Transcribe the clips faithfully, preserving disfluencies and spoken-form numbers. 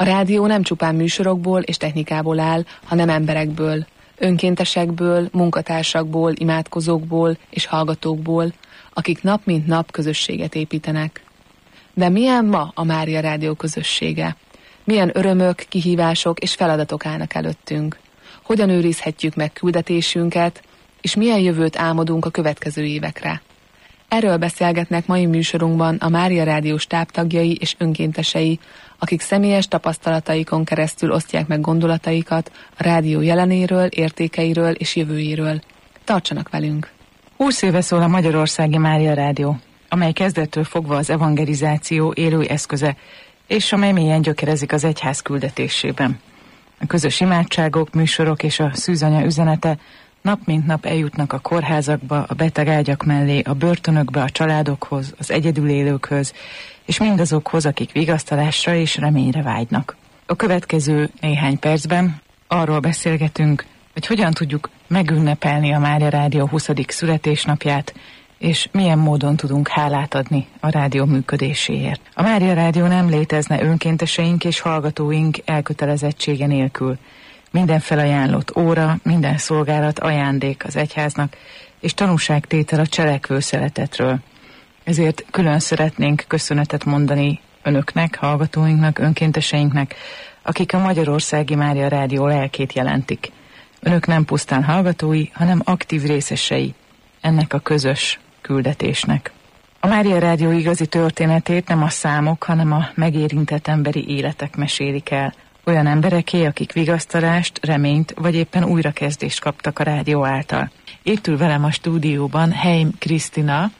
A rádió nem csupán műsorokból és technikából áll, hanem emberekből, önkéntesekből, munkatársakból, imádkozókból és hallgatókból, akik nap mint nap közösséget építenek. De milyen ma a Mária Rádió közössége? Milyen örömök, kihívások és feladatok állnak előttünk? Hogyan őrizhetjük meg küldetésünket, és milyen jövőt álmodunk a következő évekre? Erről beszélgetnek mai műsorunkban a Mária Rádió stábtagjai és önkéntesei, akik személyes tapasztalataikon keresztül osztják meg gondolataikat a rádió jelenéről, értékeiről és jövőjéről. Tartsanak velünk! húsz éve szól a Magyarországi Mária Rádió, amely kezdettől fogva az evangelizáció élő eszköze, és amely mélyen gyökerezik az egyház küldetésében. A közös imádságok, műsorok és a szűzanya üzenete nap mint nap eljutnak a kórházakba, a betegágyak mellé, a börtönökbe, a családokhoz, az egyedül élőkhöz, és mindazokhoz, akik vigasztalásra és reményre vágynak. A következő néhány percben arról beszélgetünk, hogy hogyan tudjuk megünnepelni a Mária Rádió huszadik születésnapját, és milyen módon tudunk hálát adni a rádió működéséért. A Mária Rádió nem létezne önkénteseink és hallgatóink elkötelezettsége nélkül. Minden felajánlott óra, minden szolgálat ajándék az egyháznak, és tanúságtétel a cselekvő szeretetről. Ezért külön szeretnénk köszönetet mondani önöknek, hallgatóinknak, önkénteseinknek, akik a Magyarországi Mária Rádió lelkét jelentik. Önök nem pusztán hallgatói, hanem aktív részesei ennek a közös küldetésnek. A Mária Rádió igazi történetét nem a számok, hanem a megérintett emberi életek mesélik el. Olyan embereké, akik vigasztalást, reményt vagy éppen újrakezdést kaptak a rádió által. Itt ül velem a stúdióban Heim Krisztina.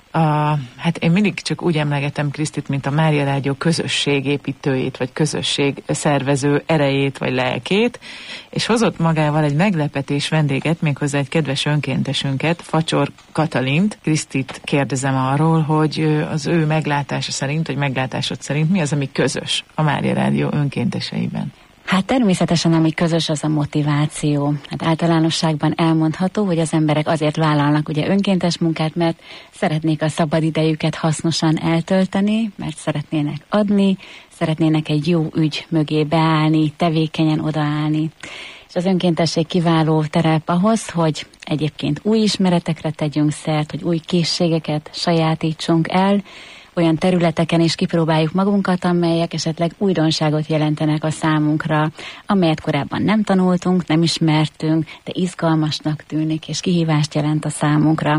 A, hát én mindig csak úgy emlegetem Krisztit, mint a Mária Rádió közösségépítőjét, vagy közösség szervező erejét, vagy lelkét, és hozott magával egy meglepetés vendéget, méghozzá egy kedves önkéntesünket, Facsor Katalint. Krisztit kérdezem arról, hogy az ő meglátása szerint, vagy meglátásod szerint mi az, ami közös a Mária Rádió önkénteseiben? Hát természetesen, ami közös, az a motiváció. Hát általánosságban elmondható, hogy az emberek azért vállalnak ugye önkéntes munkát, mert szeretnék a szabad idejüket hasznosan eltölteni, mert szeretnének adni, szeretnének egy jó ügy mögé beállni, tevékenyen odaállni. És az önkéntesség kiváló terep ahhoz, hogy egyébként új ismeretekre tegyünk szert, hogy új készségeket sajátítsunk el, olyan területeken is kipróbáljuk magunkat, amelyek esetleg újdonságot jelentenek a számunkra, amelyet korábban nem tanultunk, nem ismertünk, de izgalmasnak tűnik, és kihívást jelent a számunkra.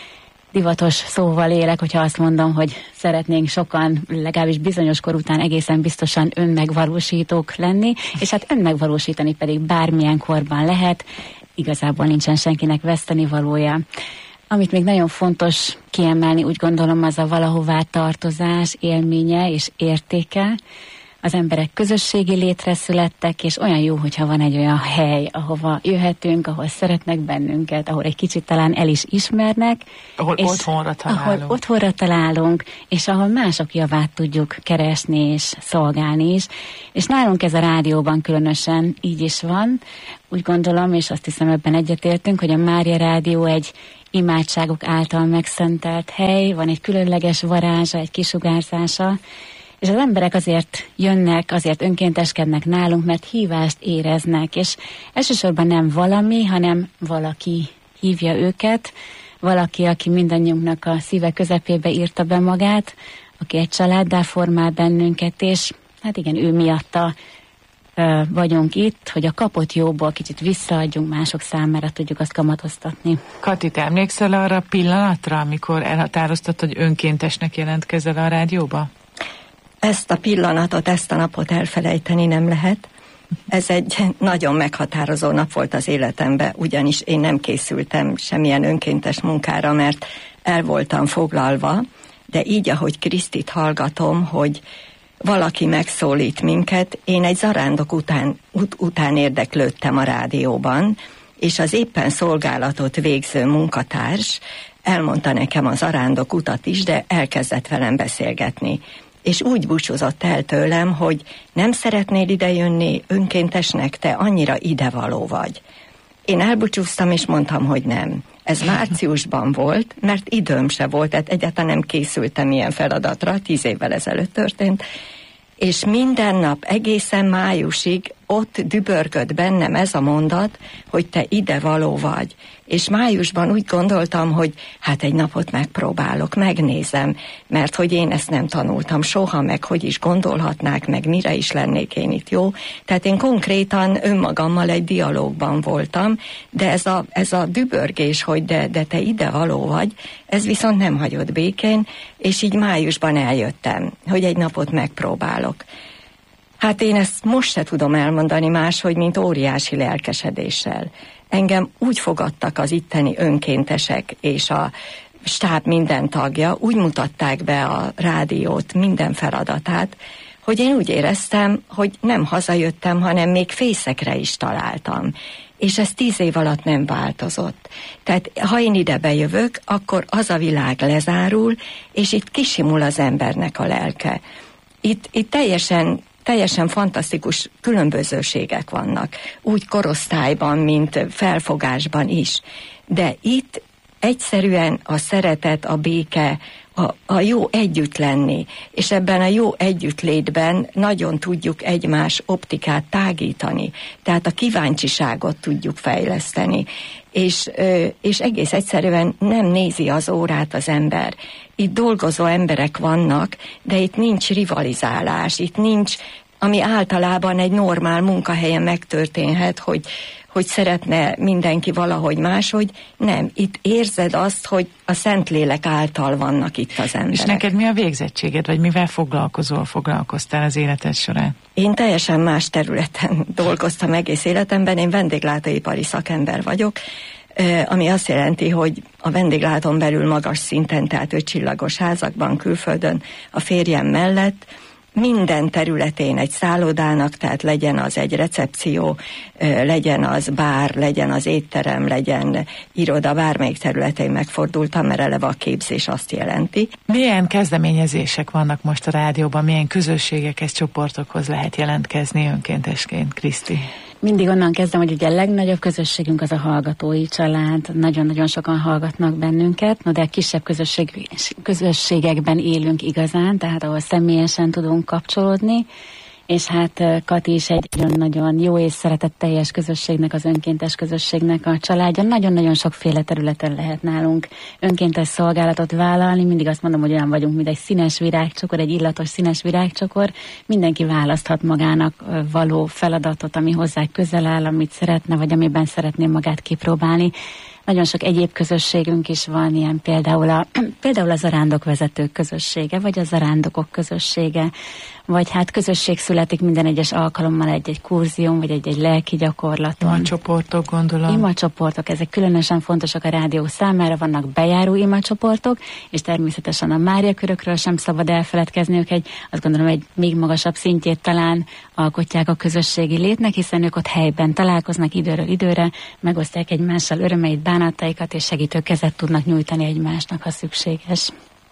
Divatos szóval élek, hogyha azt mondom, hogy szeretnénk sokan, legalábbis bizonyos kor után egészen biztosan önmegvalósítók lenni, és hát önmegvalósítani pedig bármilyen korban lehet, igazából nincsen senkinek vesztenivalója. Amit még nagyon fontos kiemelni, úgy gondolom, az a valahová tartozás élménye és értéke. Az emberek közösségi létre születtek, és olyan jó, hogyha van egy olyan hely, ahova jöhetünk, ahol szeretnek bennünket, ahol egy kicsit talán el is ismernek. Ahol és otthonra találunk. Ahol otthonra találunk, és ahol mások javát tudjuk keresni és szolgálni is. És nálunk ez a rádióban különösen így is van. Úgy gondolom, és azt hiszem ebben egyetértünk, hogy a Mária Rádió egy imádságok által megszentelt hely, van egy különleges varázsa, egy kisugárzása, és az emberek azért jönnek, azért önkénteskednek nálunk, mert hívást éreznek, és elsősorban nem valami, hanem valaki hívja őket, valaki, aki mindannyiunknak a szíve közepébe írta be magát, aki egy családdá formál bennünket, és hát igen, ő miatta vagyunk itt, hogy a kapott jóból kicsit visszaadjunk, mások számára tudjuk azt kamatoztatni. Kati, te emlékszel arra a pillanatra, amikor elhatároztad, hogy önkéntesnek jelentkezel a rádióba? Ezt a pillanatot, ezt a napot elfelejteni nem lehet. Ez egy nagyon meghatározó nap volt az életemben, ugyanis én nem készültem semmilyen önkéntes munkára, mert el voltam foglalva, de így, ahogy Krisztit hallgatom, hogy valaki megszólít minket, én egy zarándok után, ut- után érdeklődtem a rádióban, és az éppen szolgálatot végző munkatárs elmondta nekem az zarándok utat is, de elkezdett velem beszélgetni. És úgy búcsúzott el tőlem, hogy nem szeretnél idejönni önkéntesnek, te annyira idevaló vagy. Én elbúcsúztam, és mondtam, hogy nem. Ez márciusban volt, mert időm se volt, tehát egyáltalán nem készültem ilyen feladatra, tíz évvel ezelőtt történt. és minden nap egészen májusig ott dübörgött bennem ez a mondat, hogy te ide való vagy. És májusban úgy gondoltam, hogy hát egy napot megpróbálok, megnézem, mert hogy én ezt nem tanultam soha, meg hogy is gondolhatnák, meg mire is lennék én itt jó. Tehát én konkrétan önmagammal egy dialógban voltam, de ez a, ez a dübörgés, hogy de, de te ide való vagy, ez viszont nem hagyott békén, és így májusban eljöttem, hogy egy napot megpróbálok. Hát én ezt most se tudom elmondani máshogy, mint óriási lelkesedéssel. Engem úgy fogadtak az itteni önkéntesek és a stáb minden tagja, úgy mutatták be a rádiót minden feladatát, hogy én úgy éreztem, hogy nem hazajöttem, hanem még fészekre is találtam. És ez tíz év alatt nem változott. Tehát ha én ide bejövök, akkor az a világ lezárul, és itt kisimul az embernek a lelke. Itt, itt teljesen Teljesen fantasztikus különbözőségek vannak, úgy korosztályban, mint felfogásban is. De itt egyszerűen a szeretet, a béke, a, a jó együtt lenni, és ebben a jó együttlétben nagyon tudjuk egymás optikát tágítani, tehát a kíváncsiságot tudjuk fejleszteni, és, és egész egyszerűen nem nézi az órát az ember. Itt dolgozó emberek vannak, de itt nincs rivalizálás, itt nincs, ami általában egy normál munkahelyen megtörténhet, hogy, hogy szeretne mindenki valahogy máshogy. Nem, itt érzed azt, hogy a Szentlélek által vannak itt az emberek. És neked mi a végzettséged, vagy mivel foglalkozol, foglalkoztál az életed során? Én teljesen más területen dolgoztam egész életemben, én vendéglátóipari szakember vagyok, ami azt jelenti, hogy a vendéglátón belül magas szinten, tehát ötcsillagos házakban, külföldön a férjem mellett minden területén egy szállodának, tehát legyen az egy recepció, legyen az bár, legyen az étterem, legyen iroda, bármelyik területén megfordultam, mert eleve a képzés azt jelenti. Milyen kezdeményezések vannak most a rádióban, milyen közösségekhez, csoportokhoz lehet jelentkezni önkéntesként, Kriszti? Mindig onnan kezdem, hogy ugye a legnagyobb közösségünk az a hallgatói család, nagyon-nagyon sokan hallgatnak bennünket, no de kisebb közösség, közösségekben élünk igazán, tehát ahol személyesen tudunk kapcsolódni, és hát Kati is egy nagyon-nagyon jó és szeretetteljes közösségnek, az önkéntes közösségnek a családja. Nagyon-nagyon sokféle területen lehet nálunk önkéntes szolgálatot vállalni. Mindig azt mondom, hogy olyan vagyunk, mint egy színes virágcsokor, egy illatos színes virágcsokor. Mindenki választhat magának való feladatot, ami hozzá közel áll, amit szeretne, vagy amiben szeretné magát kipróbálni. Nagyon sok egyéb közösségünk is van, ilyen például, a, például a zarándokvezetők közössége, vagy a zarándokok közössége, vagy hát közösség születik minden egyes alkalommal egy-egy kurzium, vagy egy-egy lelki gyakorlaton. Imacsoportok, gondolom. Imacsoportok, ezek különösen fontosak a rádió számára, vannak bejáró imacsoportok, és természetesen a Mária körökről sem szabad elfeledkezniük, egy, azt gondolom, egy még magasabb szintjét talán alkotják a közösségi létnek, hiszen ők ott helyben találkoznak időről időre, megosztják egymással örömeit, bánataikat, és segítő kezet tudnak nyújtani egymásnak, ha szükséges.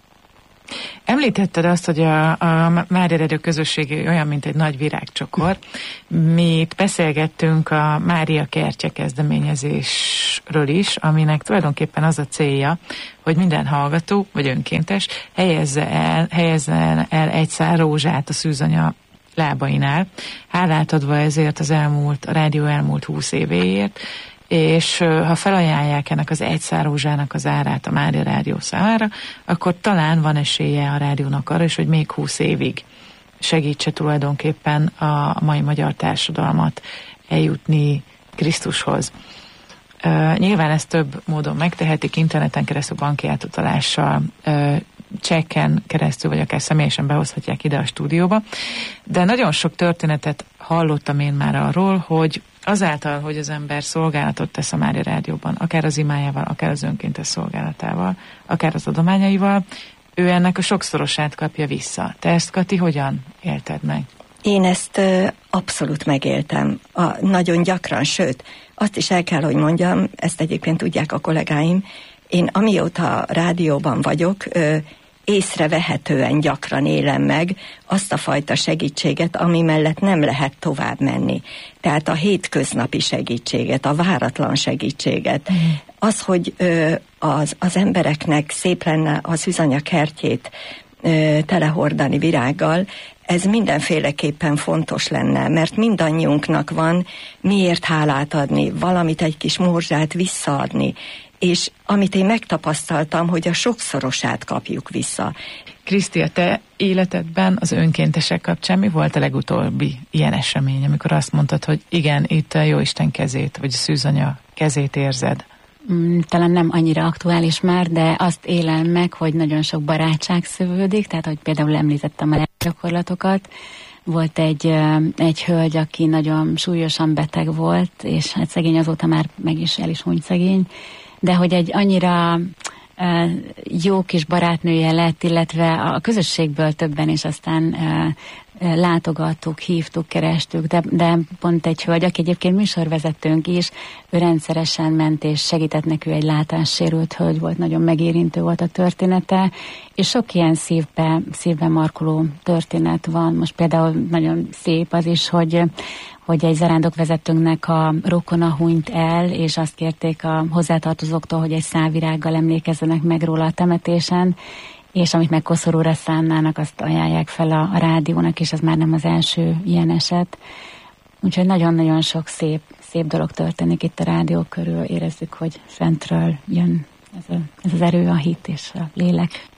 Említetted azt, hogy a, a Mária Rádió közössége olyan, mint egy nagy virágcsokor. Mi itt beszélgettünk a Mária Kertje kezdeményezésről is, aminek tulajdonképpen az a célja, hogy minden hallgató, vagy önkéntes helyezze el, helyezze el egy szál rózsát a szűzanya lábainál, hálát adva ezért az elmúlt, a rádió elmúlt húsz évéért, és ha felajánlják ennek az egy szál rózsának az árát a Mária Rádió számára, akkor talán van esélye a rádiónak arra is, hogy még húsz évig segítse tulajdonképpen a mai magyar társadalmat eljutni Krisztushoz. Uh, nyilván ezt több módon megtehetik, interneten keresztül, banki átutalással, uh, csekken keresztül, vagy akár személyesen behozhatják ide a stúdióba. De nagyon sok történetet hallottam én már arról, hogy azáltal, hogy az ember szolgálatot tesz a Mária Rádióban, akár az imájával, akár az önkéntes szolgálatával, akár az adományaival, ő ennek a sokszorosát kapja vissza. Te ezt, Kati, hogyan élted meg? Én ezt ö, abszolút megéltem. A, nagyon gyakran, sőt, azt is el kell, hogy mondjam, ezt egyébként tudják a kollégáim, én amióta rádióban vagyok, ö, észrevehetően gyakran élem meg azt a fajta segítséget, ami mellett nem lehet tovább menni. Tehát a hétköznapi segítséget, a váratlan segítséget. Mm. Az, hogy ö, az, az embereknek szép lenne a szűzanya kertjét ö, telehordani virággal, ez mindenféleképpen fontos lenne, mert mindannyiunknak van miért hálát adni, valamit, egy kis morzsát visszaadni, és amit én megtapasztaltam, hogy a sokszorosát kapjuk vissza. Kriszti, a te életedben az önkéntesek kapcsán mi volt a legutóbbi ilyen esemény, amikor azt mondtad, hogy igen, itt a Jóisten kezét, vagy a szűzanya kezét érzed? Talán nem annyira aktuális már, de azt élem meg, hogy nagyon sok barátság szövődik, tehát hogy például említettem a gyakorlatokat. Volt egy, egy hölgy, aki nagyon súlyosan beteg volt, és hát szegény azóta már meg is el is hunyt szegény, de hogy egy annyira uh, jó kis barátnője lett, illetve a közösségből többen is aztán uh, látogattuk, hívtuk, kerestük, de, de pont egy hölgy, aki egyébként műsorvezetőnk is, ő rendszeresen ment és segített neki, egy látássérült hölgy volt, nagyon megérintő volt a története, és sok ilyen szívbe, szívbe markoló történet van. Most például nagyon szép az is, hogy hogy egy zarándokvezetőnknek a rokona hunyt el, és azt kérték a hozzátartozóktól, hogy egy szálvirággal emlékezzenek meg róla a temetésen, és amit meg koszorúra szánnának, azt ajánlják fel a, a rádiónak, és ez már nem az első ilyen eset. Úgyhogy nagyon-nagyon sok szép, szép dolog történik itt a rádió körül. Érezzük, hogy fentről jön ez, a, ez az erő, a hit és a lélek.